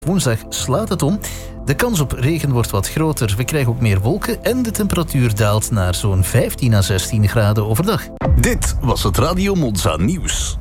Woensdag slaat het om. De kans op regen wordt wat groter. We krijgen ook meer wolken en de temperatuur daalt naar zo'n 15 à 16 graden overdag. Dit was het Radio Monza nieuws.